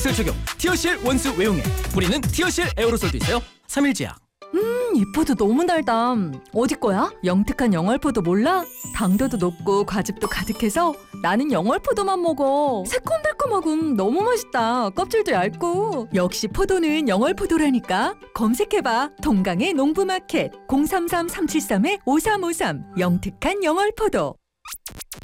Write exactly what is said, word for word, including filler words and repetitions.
술 적용 티어실 원수 외용액. 뿌리는 티어실 에어로솔도 있어요. 삼 일 제약. 음, 이 포도 너무 달다. 어디 거야? 영특한 영월포도 몰라? 당도도 높고 과즙도 가득해서 나는 영월포도만 먹어. 새콤달콤하고 너무 맛있다. 껍질도 얇고. 역시 포도는 영월포도라니까. 검색해봐. 동강의 농부마켓 공삼삼 삼칠삼 오삼오삼 영특한 영월포도.